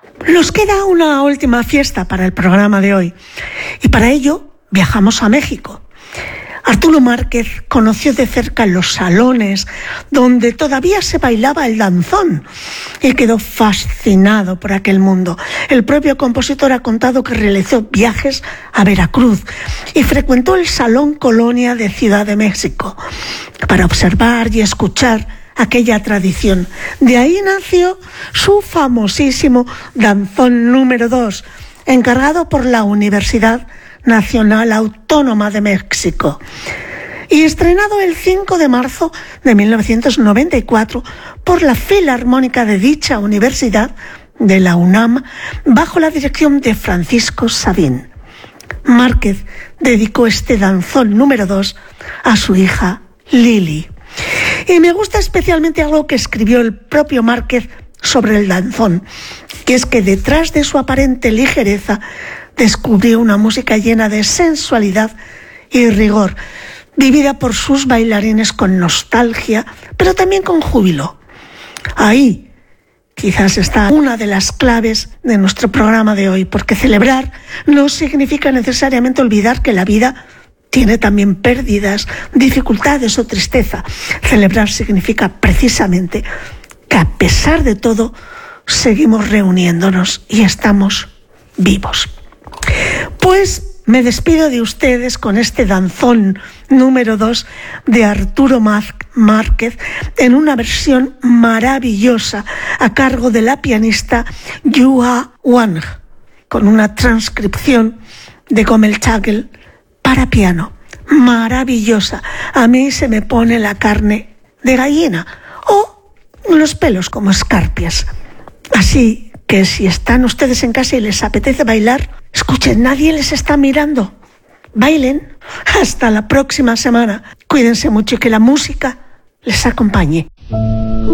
Nos queda una última fiesta para el programa de hoy y para ello viajamos a México. Arturo Márquez conoció de cerca los salones donde todavía se bailaba el danzón y quedó fascinado por aquel mundo. El propio compositor ha contado que realizó viajes a Veracruz y frecuentó el Salón Colonia de Ciudad de México para observar y escuchar aquella tradición. De ahí nació su famosísimo danzón número 2, encargado por la Universidad Nacional Autónoma de México y estrenado el 5 de marzo de 1994 por la Filarmónica de dicha universidad, de la UNAM, bajo la dirección de Francisco Sabín. Márquez dedicó este danzón número 2 a su hija Lili. Y me gusta especialmente algo que escribió el propio Márquez sobre el danzón, que es que detrás de su aparente ligereza descubrió una música llena de sensualidad y rigor, vivida por sus bailarines con nostalgia, pero también con júbilo. Ahí quizás está una de las claves de nuestro programa de hoy, porque celebrar no significa necesariamente olvidar que la vida tiene también pérdidas, dificultades o tristeza. Celebrar significa precisamente que a pesar de todo seguimos reuniéndonos y estamos vivos. Pues me despido de ustedes con este danzón número 2 de Arturo Márquez en una versión maravillosa a cargo de la pianista Yua Wang, con una transcripción de Gomel-Chagel para piano. Maravillosa. A mí se me pone la carne de gallina o los pelos como escarpias. Así que si están ustedes en casa y les apetece bailar, escuchen, nadie les está mirando. Bailen. Hasta la próxima semana. Cuídense mucho y que la música les acompañe.